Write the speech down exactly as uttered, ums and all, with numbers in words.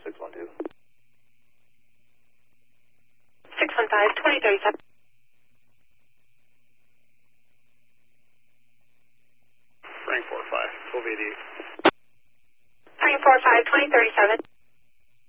six one two. six one five, twenty thirty-seven. Frank four five, twelve eighty-eight. Frank four five, twenty thirty-seven.